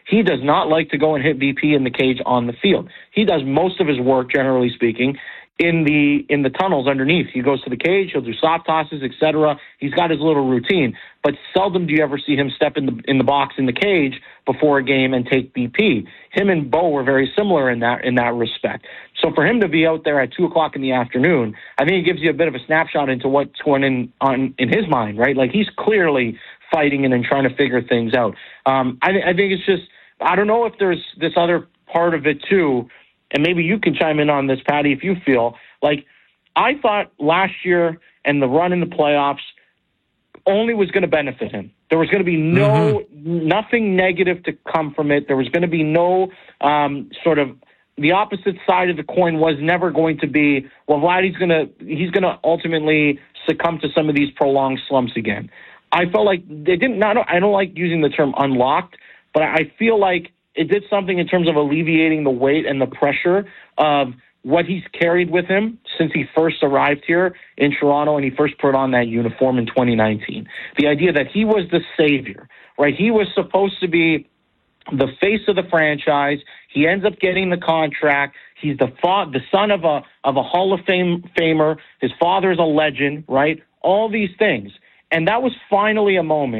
He does not like to go and hit BP in the cage on the field. He does most of his work, generally speaking, in the tunnels underneath. He goes to the cage, he'll do soft tosses, etc. He's got his little routine, but seldom do you ever see him step in the box in the cage before a game and take BP. Him and Bo were very similar in that respect. So for him to be out there at 2:00 in the afternoon, I think it gives you a bit of a snapshot into what's going on in his mind, right? Like, he's clearly fighting and trying to figure things out. I think it's just, I don't know if there's this other part of it too. And maybe you can chime in on this, Patty, if you feel. Like, I thought last year and the run in the playoffs only was going to benefit him. There was going to be nothing negative to come from it. There was going to be no sort of, the opposite side of the coin was never going to be, well, Vladdy's he's going to ultimately succumb to some of these prolonged slumps again. I felt like they didn't, I don't like using the term unlocked, but I feel like it did something in terms of alleviating the weight and the pressure of what he's carried with him since he first arrived here in Toronto and he first put on that uniform in 2019. The idea that he was the savior, right? He was supposed to be the face of the franchise. He ends up getting the contract. He's the son of a Hall of Famer. His father's a legend, right? All these things. And that was finally a moment